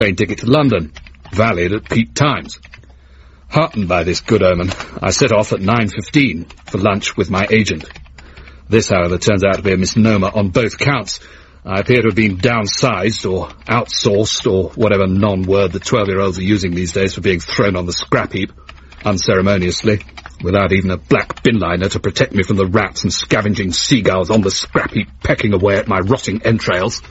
train ticket to London, valued at peak times. Heartened by this good omen, I set off at 9:15 for lunch with my agent. This, however, turns out to be a misnomer on both counts. I appear to have been downsized or outsourced or whatever non-word the 12-year-olds are using these days for being thrown on the scrap heap, unceremoniously, without even a black bin liner to protect me from the rats and scavenging seagulls on the scrap heap pecking away at my rotting entrails.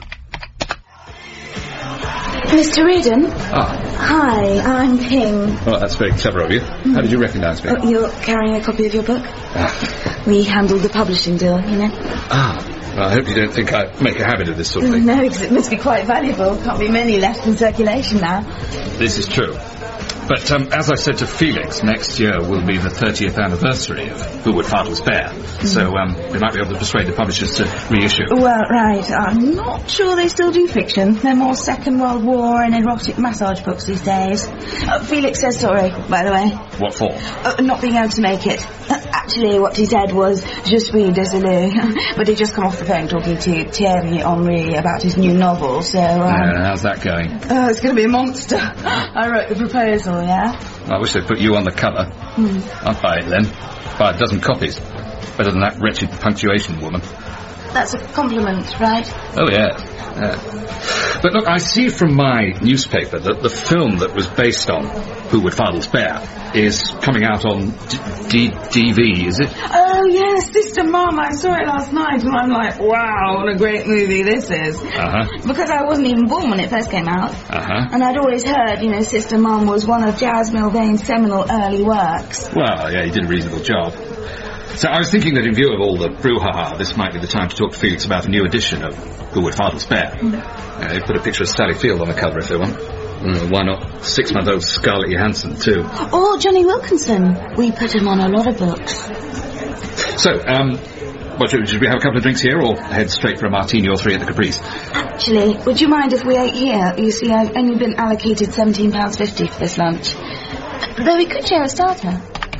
Mr. Reardon? Ah. Hi, I'm Ping. Well, that's very clever of you. How did you recognise me? Oh, you're carrying a copy of your book? We handled the publishing deal, you know. Well, I hope you don't think I make a habit of this sort of thing. No, because it must be quite valuable. Can't be many left in circulation now. This is true. But, as I said to Felix, next year will be the 30th anniversary of Who Would Faddle Spare. So, we might be able to persuade the publishers to reissue. Well, right, I'm not sure they still do fiction. They're more Second World War and erotic massage books these days. Felix says sorry, by the way. What for? Not being able to make it. Actually, what he said was, je suis désolé. But he'd just come off the phone talking to Thierry Henry about his new novel, so... how's that going? It's going to be a monster. I wrote the proposal, yeah? I wish they'd put you on the cover. I'd buy it then. Buy a dozen copies. Better than that wretched punctuation woman. That's a compliment, right? Oh, yeah. But look, I see from my newspaper that the film that was based on Who Would Faddle Spare is coming out on DV, is it? Oh, yes, Sister Mum, I saw it last night and I'm like, wow, what a great movie this is. Because I wasn't even born when it first came out. And I'd always heard, you know, Sister Mum was one of Jas Milvain's seminal early works. Well, yeah, he did a reasonable job. So I was thinking that in view of all the brouhaha, this might be the time to talk to Felix about a new edition of Who Would Faddle Spare. They put a picture of Sally Field on the cover if they want. Why not 6-month-old Scarlett Johansson too? Or Johnny Wilkinson. We put him on a lot of books. So, should we have a couple of drinks here or head straight for a martini or three at the Caprice? Actually, would you mind if we ate here? You see, I've only been allocated £17.50 for this lunch. Though we could share a starter.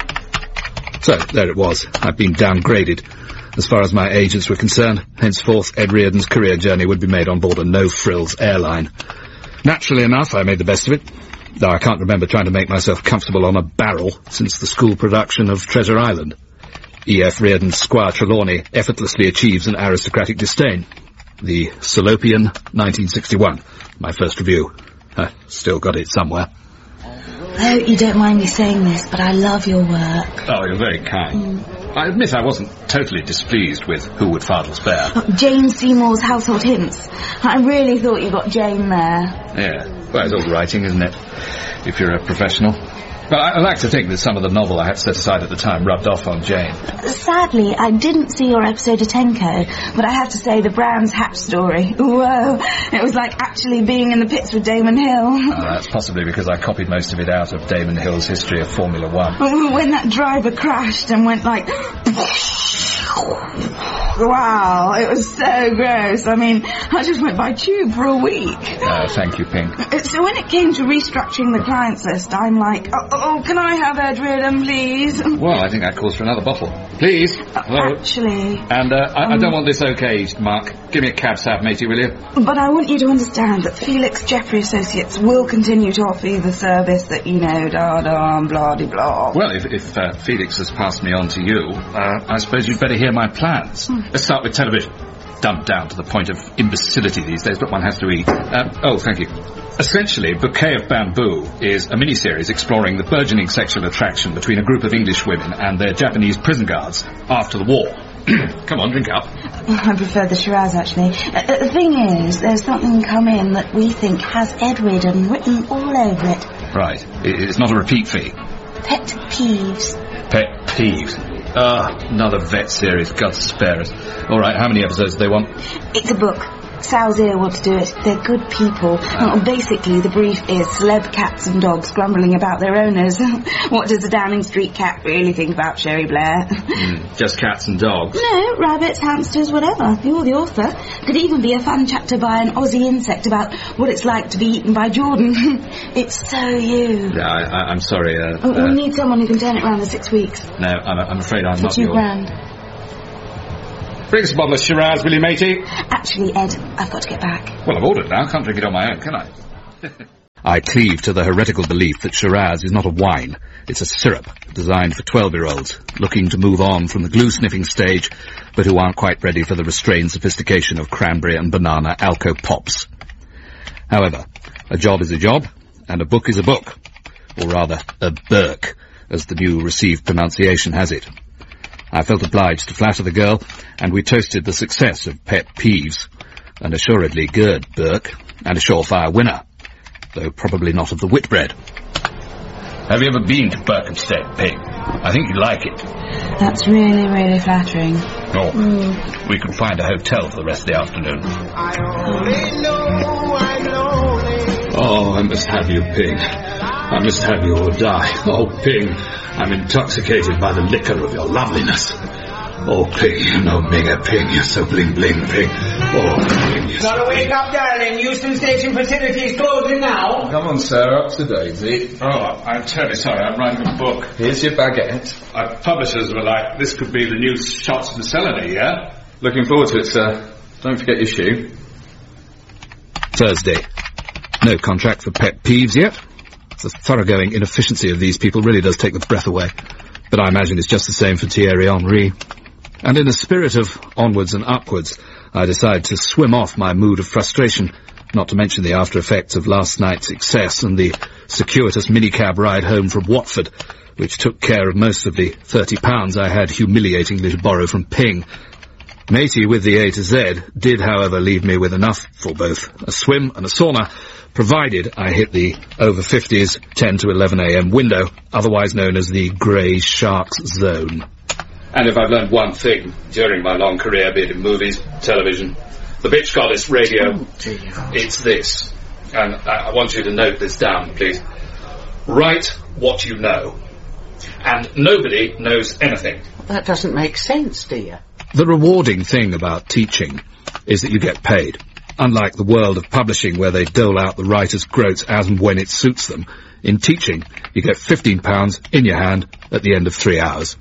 So, there it was. I'd been downgraded. As far as my agents were concerned, henceforth Ed Reardon's career journey would be made on board a no-frills airline. Naturally enough, I made the best of it, though I can't remember trying to make myself comfortable on a barrel since the school production of Treasure Island. E.F. Reardon's Squire Trelawney effortlessly achieves an aristocratic disdain. The Salopian, 1961. My first review. Still got it somewhere. I hope you don't mind me saying this, but I love your work. Oh, you're very kind. I admit I wasn't totally displeased with Who Would Faddle Spare. Jane Seymour's Household Hints. I really thought you got Jane there. Yeah, well, it's all writing, isn't it? If you're a professional. But I like to think that some of the novel I had set aside at the time rubbed off on Jane. Sadly, I didn't see your episode of Tenko, but I have to say the Brands Hatch story. Whoa, it was like actually being in the pits with Damon Hill. That's possibly because I copied most of it out of Damon Hill's history of Formula One. When that driver crashed and went like... Wow, it was so gross. I mean, I just went by tube for a week. Thank you, Pink. So when it came to restructuring the clients list, I'm like, oh, can I have Ed Reardon, please? Well, I think that calls for another bottle. Please. Actually... And I don't want this okayed, Mark. Give me a cab sab, matey, will you? But I want you to understand that Felix Jeffrey Associates will continue to offer you the service that, you know, da-da, blah-de-blah. Well, if Felix has passed me on to you, I suppose you'd better hear my plans. Let's start with television. Dumbed down to the point of imbecility these days, but one has to eat. Thank you. Essentially, Bouquet of Bamboo is a miniseries exploring the burgeoning sexual attraction between a group of English women and their Japanese prison guards after the war. Come on, drink up. I prefer the Shiraz, actually. The thing is, there's something come in that we think has Ed Reardon written all over it. Right. It's not a repeat fee. Pet peeves. Pet peeves. Another vet series, God spare us. All right, how many episodes do they want? It's a book. Sal's here wants to do it. They're good people. Basically, the brief is celeb cats and dogs grumbling about their owners. What does the Downing Street cat really think about Sherry Blair? Just cats and dogs? No, rabbits, hamsters, whatever. You're the author. Could even be a fun chapter by an Aussie insect about what it's like to be eaten by Jordan. It's so you. Yeah, I'm sorry. We need someone who can turn it around in 6 weeks. No, I'm afraid I'm not For $2 grand. Bring us a bottle of Shiraz, will you, matey? Actually, Ed, I've got to get back. Well, I've ordered now. Can't drink it on my own, can I? I cleave to the heretical belief that Shiraz is not a wine. It's a syrup designed for 12-year-olds, looking to move on from the glue-sniffing stage, but who aren't quite ready for the restrained sophistication of cranberry and banana Alco Pops. However, a job is a job, and a book is a book. Or rather, a Burke, as the new received pronunciation has it. I felt obliged to flatter the girl, and we toasted the success of Pet Peeves, an assuredly Gerd Burke, and a surefire winner, though probably not of the Whitbread. Have you ever been to Berkhamsted, Pig? I think you'd like it. That's really, really flattering. Oh, we could find a hotel for the rest of the afternoon. Oh, I must have you, Ping. I must have you or die. Oh, Ping, I'm intoxicated by the liquor of your loveliness. Oh, Ping, no mega Ping, you're so bling-bling, Ping. Oh, Ping, you're Gotta wake up, darling. Euston Station facilities closing now. Come on, sir, up to Daisy. Oh, I'm terribly sorry, I'm writing a book. Here's your baguette. Our publishers were like, this could be the new Shots and Celony, yeah? Looking forward to it, sir. Don't forget your shoe. Thursday. No contract for Pet Peeves yet. The thoroughgoing inefficiency of these people really does take the breath away. But I imagine it's just the same for Thierry Henry. And in a spirit of onwards and upwards, I decide to swim off my mood of frustration, not to mention the after effects of last night's excess and the circuitous minicab ride home from Watford, which took care of most of the £30 I had humiliatingly to borrow from Ping. Matey with the A to Z did, however, leave me with enough for both a swim and a sauna, provided I hit the over 50s 10 to 11 a.m. window, otherwise known as the Grey Sharks Zone. And if I've learned one thing during my long career, be it in movies, television, the bitch goddess radio, it's this. And I want you to note this down, please. Write what you know. And nobody knows anything. That doesn't make sense, dear. The rewarding thing about teaching is that you get paid. Unlike the world of publishing where they dole out the writer's groats as and when it suits them, in teaching you get £15 in your hand at the end of 3 hours.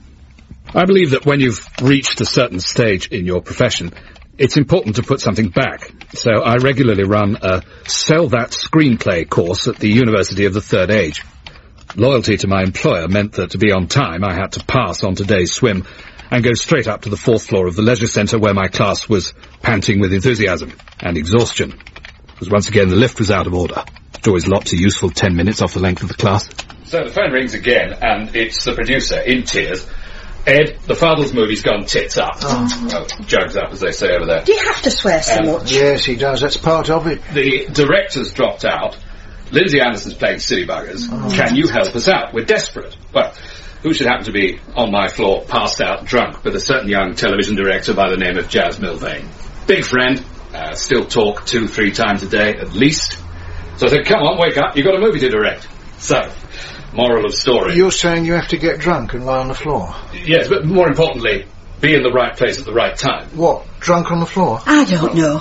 I believe that when you've reached a certain stage in your profession, it's important to put something back. So I regularly run a Sell That Screenplay course at the University of the Third Age. Loyalty to my employer meant that to be on time I had to pass on today's swim and go straight up to the 4th floor of the leisure centre where my class was panting with enthusiasm and exhaustion. Because once again the lift was out of order. It always lopped a useful 10 minutes off the length of the class. So the phone rings again, and it's the producer, in tears. Ed, the Fardell's movie's gone tits up. Oh, jugs up, as they say over there. Do you have to swear so much? Yes, he does. That's part of it. The director's dropped out. Lindsay Anderson's playing Silly Buggers. Can you help us out? We're desperate. Well, who should happen to be on my floor, passed out, drunk, with a certain young television director by the name of Jazz Milvain. Big friend. Still talk 2-3 times a day, at least. So I said, come on, wake up. You've got a movie to direct. So, moral of story. You're saying you have to get drunk and lie on the floor? Yes, but more importantly, be in the right place at the right time. What? Drunk on the floor? I don't know.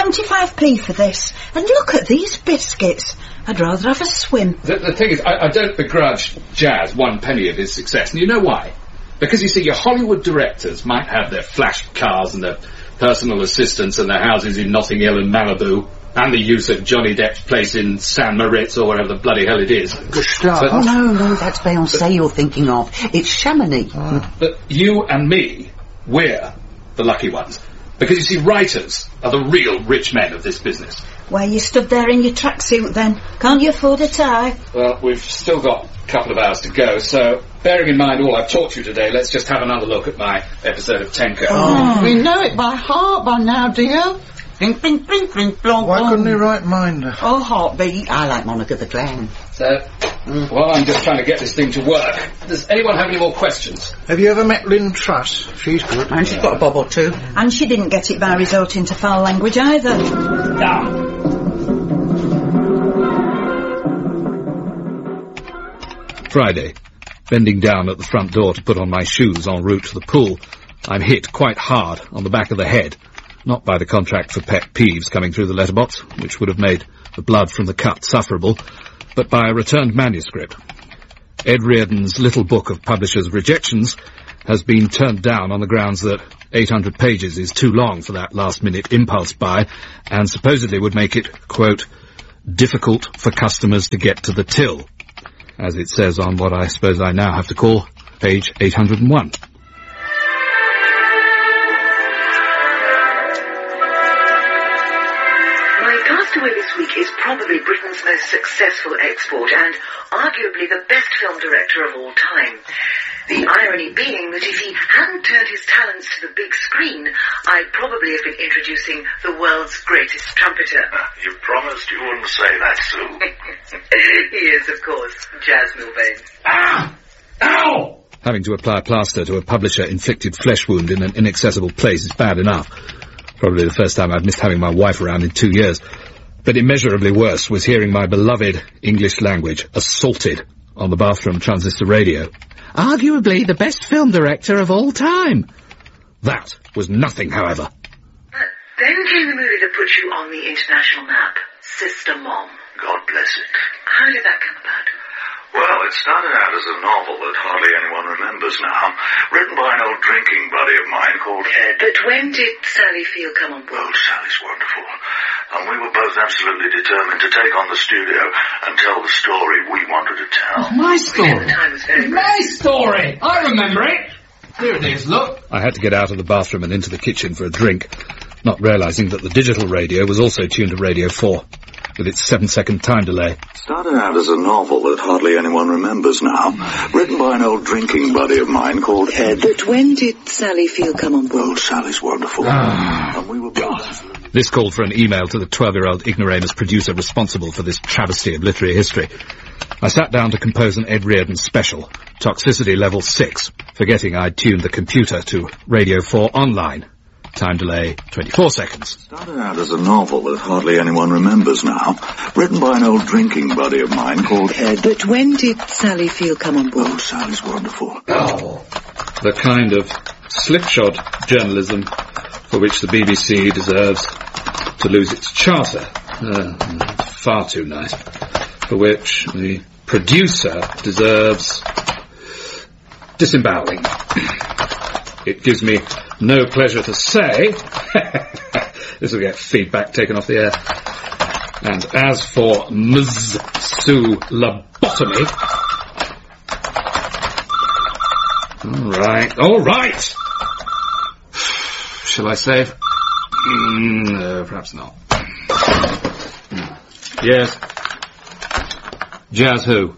75p for this. And look at these biscuits. I'd rather have a swim. The thing is, I don't begrudge Jazz 1 penny of his success. And you know why? Because, you see, your Hollywood directors might have their flash cars and their personal assistants and their houses in Notting Hill and Malibu, and the use of Johnny Depp's place in San Moritz or whatever the bloody hell it is. Gustave. No, that's Beyoncé you're thinking of. It's Chamonix. But you and me, we're the lucky ones. Because, you see, writers are the real rich men of this business. Why, you stood there in your tracksuit then? Can't you afford a tie? Well, we've still got a couple of hours to go, so bearing in mind all I've taught you today, let's just have another look at my episode of Tenko. We know it by heart by now, dear. Bling, bling, bling, bling, blong, Why couldn't he write Minder? Oh, Heartbeat. I like Monica the Clown. So, well, I'm just trying to get this thing to work. Does anyone have any more questions? Have you ever met Lynn Truss? She's good. And she's got a bob or two. And she didn't get it by resorting to foul language either. Friday. Bending down at the front door to put on my shoes en route to the pool, I'm hit quite hard on the back of the head. Not by the contract for Pet Peeves coming through the letterbox, which would have made the blood from the cut sufferable, but by a returned manuscript. Ed Reardon's little book of publishers' rejections has been turned down on the grounds that 800 pages is too long for that last-minute impulse buy, and supposedly would make it, quote, difficult for customers to get to the till, as it says on what I suppose I now have to call page 801. Castaway this week is probably Britain's most successful export and arguably the best film director of all time. The irony being that if he hadn't turned his talents to the big screen, I'd probably have been introducing the world's greatest trumpeter. You promised you wouldn't say that, Sue. He is, of course, Jazz Milbain. Ah! Ow! Having to apply plaster to a publisher-inflicted flesh wound in an inaccessible place is bad enough. Probably the first time I've missed having my wife around in 2 years. But immeasurably worse was hearing my beloved English language assaulted on the bathroom transistor radio. Arguably the best film director of all time. That was nothing, however. But then came the movie that put you on the international map, Sister Mom. God bless it. How did that come about? Well, it started out as a novel that hardly anyone remembers now, written by an old drinking buddy of mine called Ed. But when did Sally Field come on board? Oh, Sally's wonderful. And we were both absolutely determined to take on the studio and tell the story we wanted to tell. Oh, my story! The time was very My story! I remember it! Here it is, look. I had to get out of the bathroom and into the kitchen for a drink, not realising that the digital radio was also tuned to Radio 4. With its 7-second time delay. Started out as a novel that hardly anyone remembers now, written by an old drinking buddy of mine called Ed. But when did Sally Field come on board? Oh, Sally's wonderful. And we were both... This called for an email to the 12-year-old ignoramus producer responsible for this travesty of literary history. I sat down to compose an Ed Reardon special, Toxicity Level 6, forgetting I'd tuned the computer to Radio 4 Online. Time delay, 24 seconds. Started out as a novel that hardly anyone remembers now, written by an old drinking buddy of mine called Ed. But when did Sally Field come on board? Oh, Sally's wonderful. Oh, the kind of slipshod journalism for which the BBC deserves to lose its charter. Far too nice. For which the producer deserves disemboweling. It gives me no pleasure to say, this will get feedback taken off the air. And as for Ms. Sue Lobotomy, all right. Shall I save? No, perhaps not. Yes. Jazz who?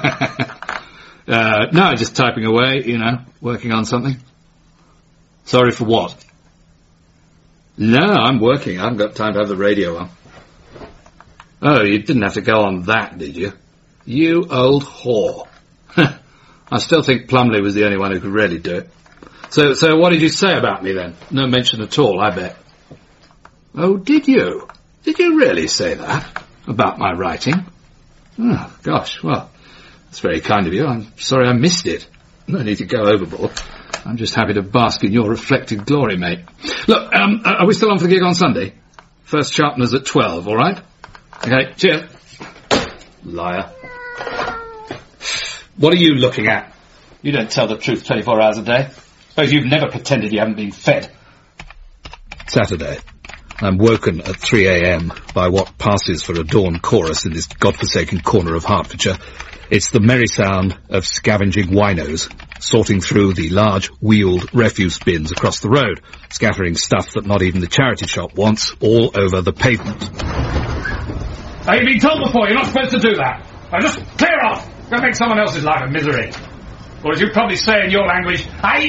No, just typing away, working on something. Sorry for what? No, I'm working. I haven't got time to have the radio on. Oh, you didn't have to go on that, did you? You old whore. I still think Plumley was the only one who could really do it. So what did you say about me then? No mention at all, I bet. Oh, did you? Did you really say that? About my writing? Oh, gosh, well, that's very kind of you. I'm sorry I missed it. No need to go overboard. I'm just happy to bask in your reflected glory, mate. Look, are we still on for the gig on Sunday? First sharpeners at 12, all right? Okay, cheers. Liar. What are you looking at? You don't tell the truth 24 hours a day. Suppose you've never pretended you haven't been fed. Saturday. I'm woken at 3 a.m. by what passes for a dawn chorus in this godforsaken corner of Hertfordshire. It's the merry sound of scavenging winos sorting through the large wheeled refuse bins across the road, scattering stuff that not even the charity shop wants all over the pavement. Have you been told before you're not supposed to do that? Now just clear off! Don't make someone else's life a misery. Or as you probably say in your language,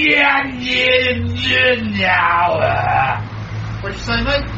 what'd you say, mate?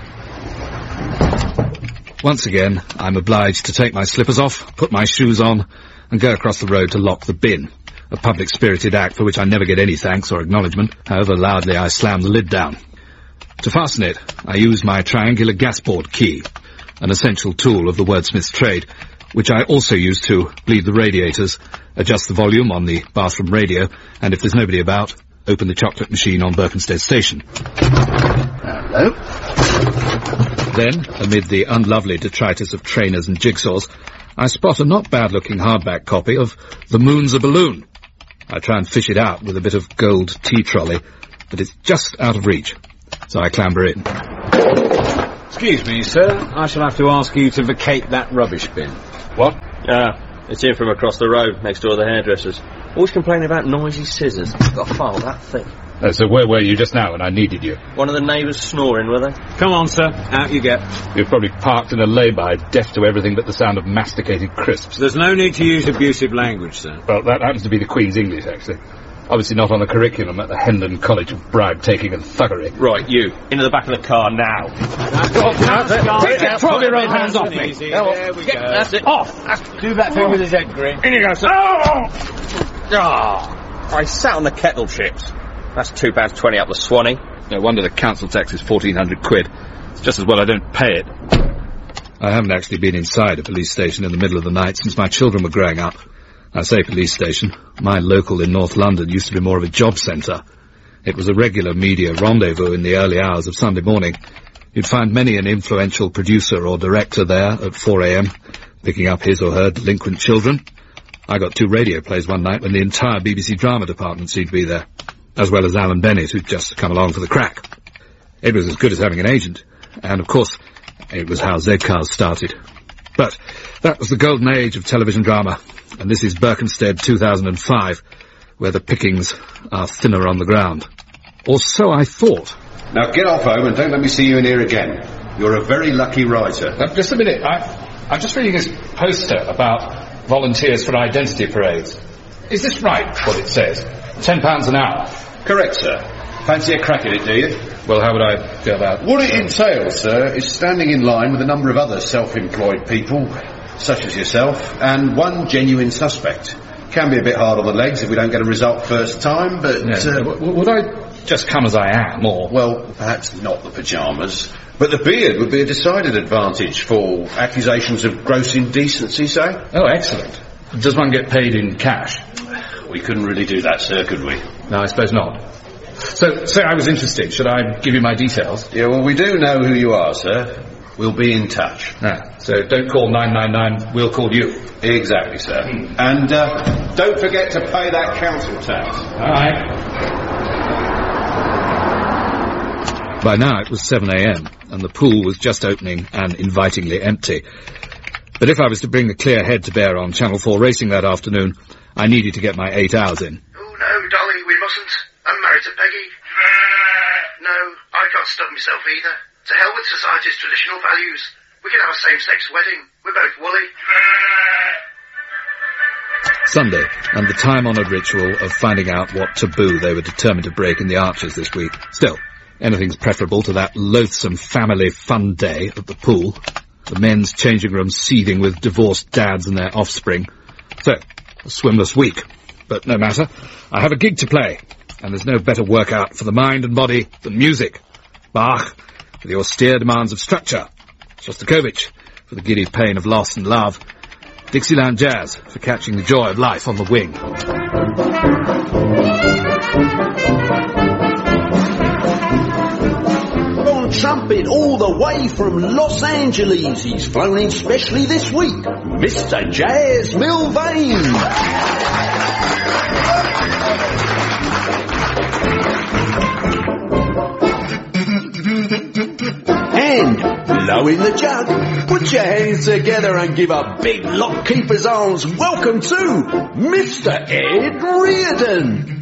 Once again, I'm obliged to take my slippers off, put my shoes on, and go across the road to lock the bin. A public-spirited act for which I never get any thanks or acknowledgement, however loudly I slam the lid down. To fasten it, I use my triangular gasboard key, an essential tool of the wordsmith's trade, which I also use to bleed the radiators, adjust the volume on the bathroom radio, and if there's nobody about, open the chocolate machine on Berkhamsted Station. Hello? Then, amid the unlovely detritus of trainers and jigsaws, I spot a not bad-looking hardback copy of The Moon's a Balloon. I try and fish it out with a bit of gold tea trolley, but it's just out of reach, so I clamber in. Excuse me, sir. I shall have to ask you to vacate that rubbish bin. What? It's in from across the road, next door to the hairdressers. Always complaining about noisy scissors. Got a file that thick. So where were you just now when I needed you? One of the neighbours snoring, were they? Come on, sir. Out you get. You're probably parked in a lay-by, deaf to everything but the sound of masticated crisps. There's no need to use abusive language, sir. Well, that happens to be the Queen's English, actually. Obviously not on the curriculum at the Hendon College of bribe-taking and thuggery. Right, you. Into the back of the car now. Take your trolley-road hands off me. There we go. That's it. Off! Do that thing with his head, Green. In you go, sir. I sat on the kettle chips. That's £2.20 up the Swanee. No wonder the council tax is 1,400 quid. It's just as well I don't pay it. I haven't actually been inside a police station in the middle of the night since my children were growing up. I say police station. My local in North London used to be more of a job centre. It was a regular media rendezvous in the early hours of Sunday morning. You'd find many an influential producer or director there at 4 a.m, picking up his or her delinquent children. I got 2 radio plays one night when the entire BBC drama department seemed to be there, as well as Alan Bennett, who'd just come along for the crack. It was as good as having an agent, and of course, it was how Z-Cars started. But that was the golden age of television drama, and this is Berkhamsted 2005, where the pickings are thinner on the ground. Or so I thought. Now get off home and don't let me see you in here again. You're a very lucky writer. Just a minute, I'm just reading this poster about volunteers for identity parades. Is this right, what it says? £10 an hour? Correct, sir. Fancy a crack at it, do you? Well, how would I go about it? What it entails, sir, is standing in line with a number of other self-employed people, such as yourself, and one genuine suspect. Can be a bit hard on the legs if we don't get a result first time, but... would I just come as I am, or...? Well, perhaps not the pyjamas, but the beard would be a decided advantage for accusations of gross indecency, say. Oh, excellent. Does one get paid in cash? We couldn't really do that, sir, could we? No, I suppose not. So, say I was interested. Should I give you my details? Yeah, well, we do know who you are, sir. We'll be in touch. So don't call 999, we'll call you. Exactly, sir. And don't forget to pay that council tax. All right. By now it was 7 a.m, and the pool was just opening and invitingly empty. But if I was to bring the clear head to bear on Channel 4 racing that afternoon, I needed to get my 8 hours in. Oh, no, Dolly, we mustn't. I'm married to Peggy. No, I can't stop myself either. To hell with society's traditional values. We can have a same-sex wedding. We're both woolly. Sunday, and the time-honoured ritual of finding out what taboo they were determined to break in the Archers this week. Still, anything's preferable to that loathsome family fun day at the pool. The men's changing room seething with divorced dads and their offspring. So, a swimless week. But no matter. I have a gig to play, and there's no better workout for the mind and body than music. Bach, for the austere demands of structure. Shostakovich, for the giddy pain of loss and love. Dixieland Jazz, for catching the joy of life on the wing. On trumpet all the way from Los Angeles, he's flown in specially this week, Mr. Jazz Milvain. And blowing the jug, put your hands together and give a big lockkeeper's arms welcome to Mr. Ed Reardon.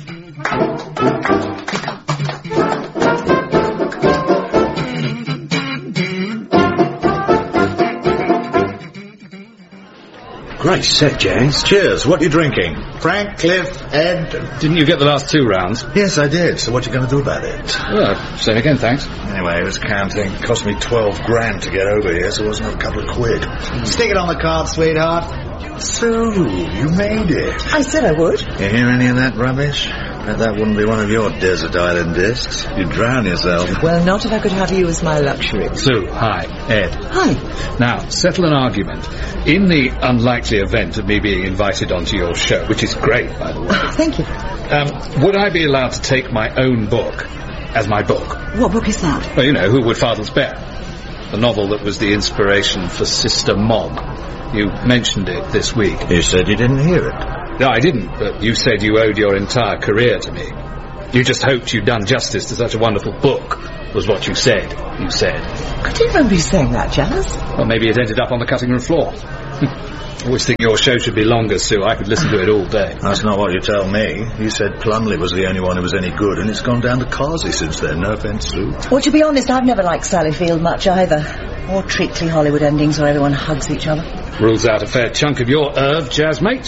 Great set, Jazz. Cheers. What are you drinking? Frank, Cliff, Ed. Didn't you get the last 2 rounds? Yes, I did. So what are you going to do about it? Well, say again, thanks. Anyway, it was counting. It cost me 12 grand to get over here, so it wasn't a couple of quid. Stick it on the card, sweetheart. So, you made it. I said I would. You hear any of that rubbish? Bet that wouldn't be one of your desert island discs. You'd drown yourself. Well, not if I could have you as my luxury. Sue, hi. Ed. Hi. Now, settle an argument. In the unlikely event of me being invited onto your show, which is great, by the way. Thank you. Would I be allowed to take my own book as my book? What book is that? Well, you know, Who Would Fathers Bear? The novel that was the inspiration for Sister Mom. You mentioned it this week. You said you didn't hear it. No, I didn't, but you said you owed your entire career to me. You just hoped you'd done justice to such a wonderful book, was what you said. You said. I didn't remember you saying that, Jazz. Well, maybe it ended up on the cutting room floor. I always think your show should be longer, Sue. I could listen to it all day. That's not what you tell me. You said Plumley was the only one who was any good, and it's gone down to Carsey since then. No offence, Sue. Well, to be honest, I've never liked Sally Field much either. Or treacly Hollywood endings where everyone hugs each other. Rules out a fair chunk of your Jazz, mate.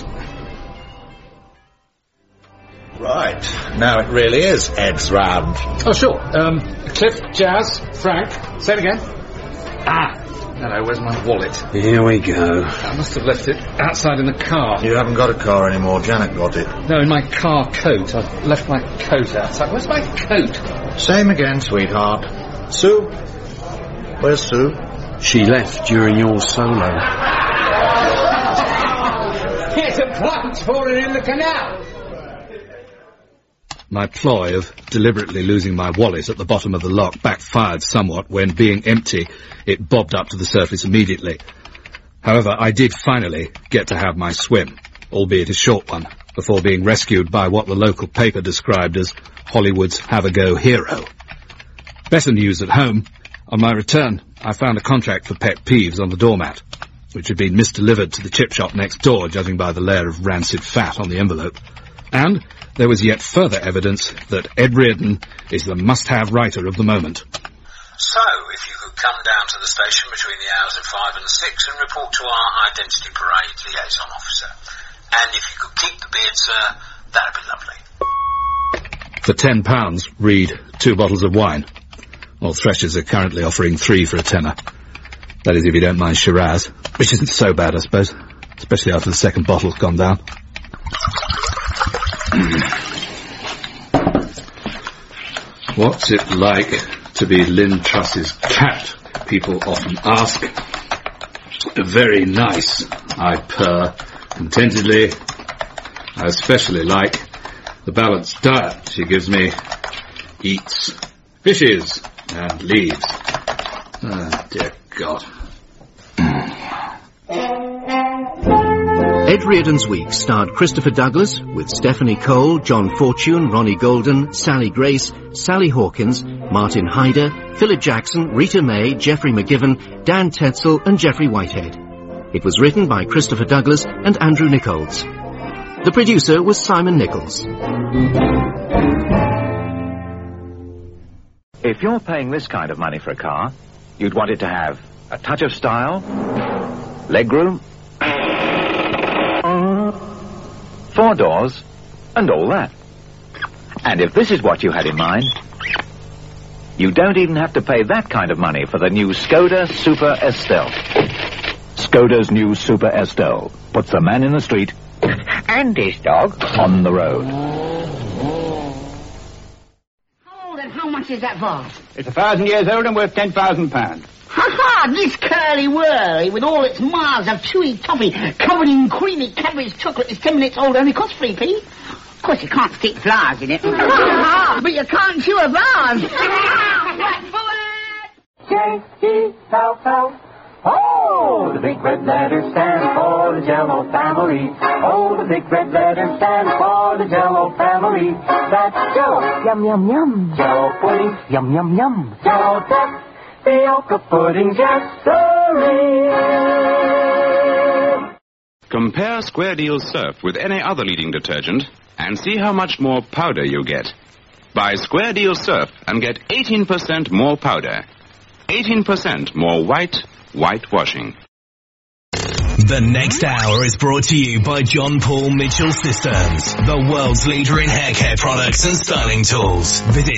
Right. Now it really is Ed's round. Oh, sure. Cliff, Jazz, Frank. Say it again. Hello, where's my wallet? Here we go. I must have left it outside in the car. You haven't got a car anymore. Janet got it. No, in my car coat. I've left my coat outside. Where's my coat? Same again, sweetheart. Sue? Where's Sue? She left during your solo. Here's a plunge falling in the canal. My ploy of deliberately losing my wallet at the bottom of the lock backfired somewhat when, being empty, it bobbed up to the surface immediately. However, I did finally get to have my swim, albeit a short one, before being rescued by what the local paper described as Hollywood's have-a-go hero. Better news at home. On my return, I found a contract for Pet Peeves on the doormat, which had been misdelivered to the chip shop next door, judging by the layer of rancid fat on the envelope. And there was yet further evidence that Ed Reardon is the must-have writer of the moment. So, if you could come down to the station between the hours of 5 and 6 and report to our Identity Parade liaison officer. And if you could keep the beard, sir, that'd be lovely. For £10, read 2 bottles of wine. Well, Threshers are currently offering 3 for a tenner. That is, if you don't mind Shiraz, which isn't so bad, I suppose, especially after the second bottle's gone down. What's it like to be Lynn Truss's cat? People often ask. Very nice, I purr contentedly. I especially like the balanced diet she gives me. Eats fishes and leaves. Oh, dear God. Ed Reardon's Week starred Christopher Douglas with Stephanie Cole, John Fortune, Ronnie Golden, Sally Grace, Sally Hawkins, Martin Hyder, Philip Jackson, Rita May, Geoffrey McGivern, Dan Tetzel and Geoffrey Whitehead. It was written by Christopher Douglas and Andrew Nichols. The producer was Simon Nichols. If you're paying this kind of money for a car, you'd want it to have a touch of style, legroom, 4 doors, and all that. And if this is what you had in mind, you don't even have to pay that kind of money for the new Skoda Super Estelle. Skoda's new Super Estelle puts the man in the street and his dog on the road. How old and how much is that vase? It's 1,000 years old and worth £10,000. Ha-ha! This curly-whirly, with all its miles of chewy toffee covered in creamy Cadbury's chocolate, is 10 minutes old, only costs 3p. Of course, you can't stick flowers in it. But you can't chew a vase. J-E-L-L. Oh, the big red letters stand for the Jell-O family. Oh, the big red letters stand for the Jell-O family. That's Jell-O, yum, yum, yum. Jell-O pudding, yum, yum, yum. Jell-O duck. Tapioca pudding, yes, sirree. Compare Square Deal Surf with any other leading detergent and see how much more powder you get. Buy Square Deal Surf and get 18% more powder. 18% more whitewashing. The next hour is brought to you by John Paul Mitchell Systems, the world's leader in hair care products and styling tools. Visit